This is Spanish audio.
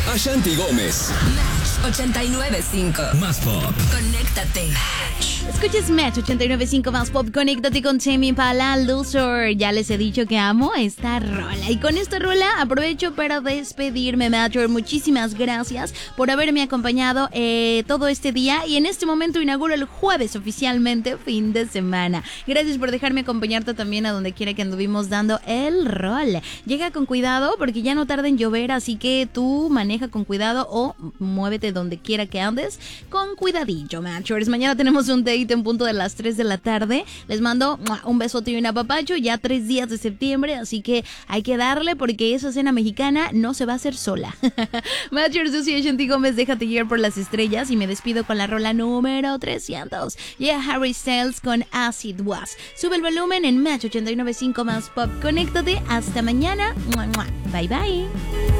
Ashanti Gómez. Match 89.5. Más pop. Conéctate. Escuches Match 89.5 Más Pop. Conéctate con Tame Impala, Loser. Ya les he dicho que amo esta rola. Y con esta rola aprovecho para despedirme, Matcher. Muchísimas gracias por haberme acompañado todo este día. Y en este momento inauguro el jueves oficialmente, fin de semana. Gracias por dejarme acompañarte también a donde quiera que anduvimos dando el rol. Llega con cuidado porque ya no tarda en llover, así que tú maneja con cuidado o muévete donde quiera que andes con cuidadillo, Matchers. Mañana tenemos un date en punto de las 3 de la tarde. Les mando un besote y un apapacho. Ya 3 días de septiembre, así que hay que darle porque esa cena mexicana no se va a hacer sola. Matchers, yo soy Ashanti Gómez, déjate guiar por las estrellas y me despido con la rola número 300. Harry Styles con Acid Was. Sube el volumen en Match 89.5 Más Pop. Conéctate. Hasta mañana. Bye bye.